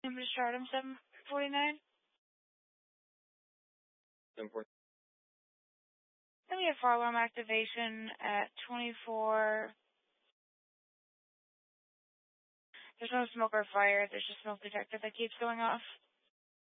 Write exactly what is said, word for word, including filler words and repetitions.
Number Stratum seven forty-nine. seven forty. Then we have fire alarm activation at twenty-four. There's no smoke or fire. There's just smoke detector that keeps going off.